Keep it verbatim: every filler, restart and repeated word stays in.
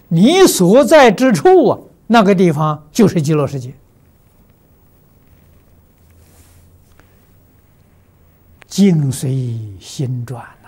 你所在之处啊，那个地方就是极乐世界。境随心转。